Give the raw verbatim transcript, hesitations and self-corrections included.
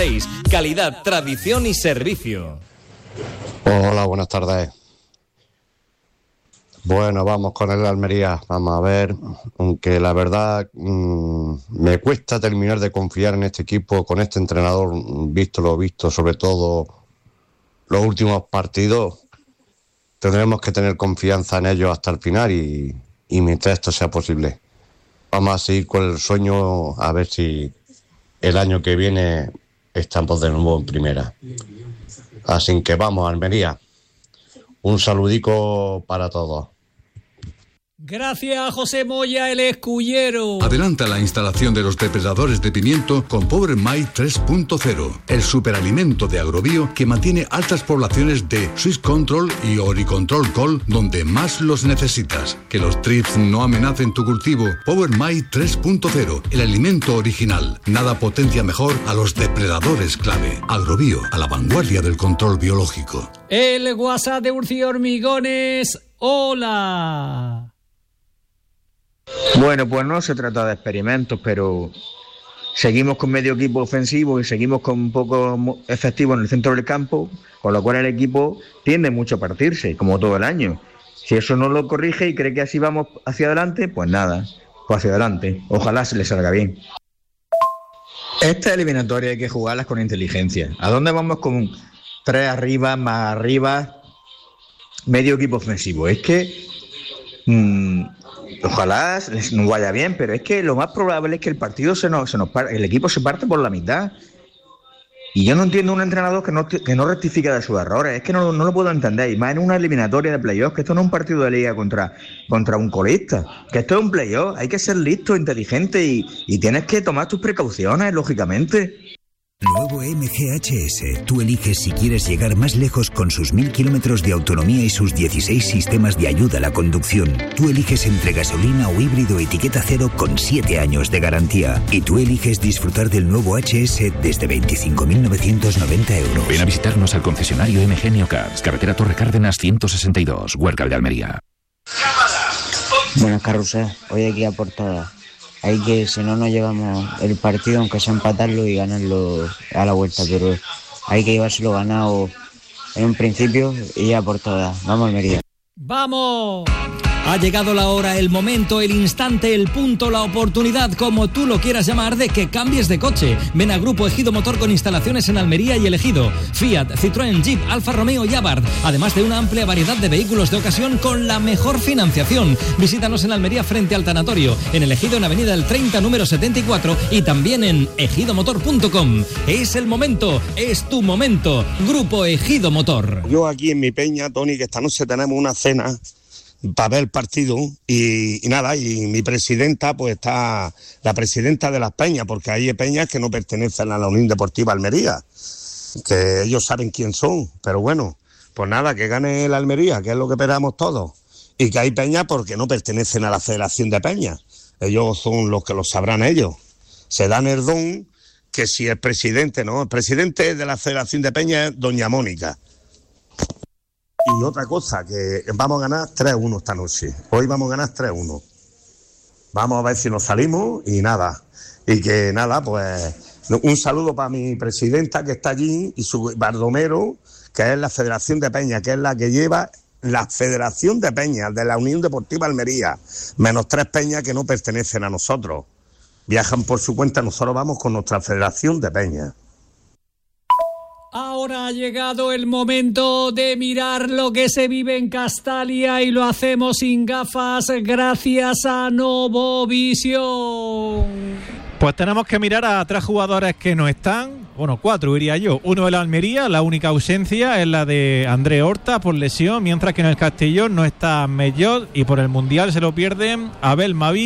Calidad, tradición y servicio. Hola, buenas tardes. Bueno, vamos con el Almería, vamos a ver, aunque la verdad mmm, me cuesta terminar de confiar en este equipo, con este entrenador, visto lo visto, sobre todo los últimos partidos, tendremos que tener confianza en ellos hasta el final y, y mientras esto sea posible. Vamos a seguir con el sueño, a ver si el año que viene estamos de nuevo en primera. Así que vamos, Almería. Un saludico para todos. Gracias, José Moya, el escullero. Adelanta la instalación de los depredadores de pimiento con Power My tres punto cero, el superalimento de Agrobio que mantiene altas poblaciones de Swiss Control y Oricontrol Col donde más los necesitas. Que los trips no amenacen tu cultivo. Power My tres punto cero, el alimento original. Nada potencia mejor a los depredadores clave. Agrobio, a la vanguardia del control biológico. El WhatsApp de Urci Hormigones. Hola. Bueno, pues no se trata de experimentos, pero seguimos con medio equipo ofensivo y seguimos con poco efectivo en el centro del campo, con lo cual el equipo tiende mucho a partirse, como todo el año. Si eso no lo corrige y cree que así vamos hacia adelante, pues nada, pues hacia adelante. Ojalá se le salga bien. Esta eliminatoria hay que jugarlas con inteligencia. ¿A dónde vamos con tres arriba, más arriba, medio equipo ofensivo? Es que... Mmm, ojalá nos vaya bien, pero es que lo más probable es que el partido se nos, se nos el equipo se parte por la mitad. Y yo no entiendo un entrenador que no, que no rectifica de sus errores. Es que no, no lo puedo entender. Y más en una eliminatoria de playoff, que esto no es un partido de liga contra, contra un colista. Que esto es un playoff. Hay que ser listo, inteligente y, y tienes que tomar tus precauciones, lógicamente. Nuevo M G H S. Tú eliges si quieres llegar más lejos con sus mil kilómetros de autonomía y sus dieciséis sistemas de ayuda a la conducción. Tú eliges entre gasolina o híbrido etiqueta cero con siete años de garantía. Y tú eliges disfrutar del nuevo H S desde veinticinco mil novecientos noventa euros. Ven a visitarnos al concesionario M G Neocars, carretera Torre Cárdenas ciento sesenta y dos, Huércal de Almería. Buenas, Carrusel. Hoy aquí a portada. Hay que, si no, no llevamos el partido, aunque sea empatarlo y ganarlo a la vuelta, pero hay que llevárselo ganado en un principio y ya por todas. Vamos, Almería. ¡Vamos! Ha llegado la hora, el momento, el instante, el punto, la oportunidad, como tú lo quieras llamar, de que cambies de coche. Ven a Grupo Ejido Motor con instalaciones en Almería y El Ejido. Fiat, Citroën, Jeep, Alfa Romeo y Abarth. Además de una amplia variedad de vehículos de ocasión con la mejor financiación. Visítanos en Almería frente al tanatorio. En El Ejido en Avenida El treinta, número setenta y cuatro. Y también en ejido motor punto com. Es el momento, es tu momento. Grupo Ejido Motor. Yo aquí en mi peña, Tony, que esta noche tenemos una cena para ver el partido y, y nada, y mi presidenta pues está, la presidenta de las peñas, porque hay peñas que no pertenecen a la Unión Deportiva Almería, que ellos saben quién son, pero bueno, pues nada, que gane el Almería, que es lo que esperamos todos, y que hay peñas porque no pertenecen a la Federación de Peñas, ellos son los que lo sabrán ellos, se dan el don que si el presidente, no, el presidente de la Federación de Peñas es doña Mónica. Y otra cosa, que vamos a ganar tres uno esta noche. Hoy vamos a ganar tres uno. Vamos a ver si nos salimos y nada. Y que nada, pues un saludo para mi presidenta que está allí y su Bardomero, que es la Federación de Peñas, que es la que lleva la Federación de Peñas de la Unión Deportiva Almería, menos tres peñas que no pertenecen a nosotros. Viajan por su cuenta, nosotros vamos con nuestra Federación de Peñas. Ahora ha llegado el momento de mirar lo que se vive en Castalia y lo hacemos sin gafas gracias a Novovisión. Pues tenemos que mirar a tres jugadores que no están, bueno, cuatro diría yo. Uno de la Almería, la única ausencia es la de André Horta por lesión, mientras que en el Castellón no está Mellot y por el Mundial se lo pierden Abel Maví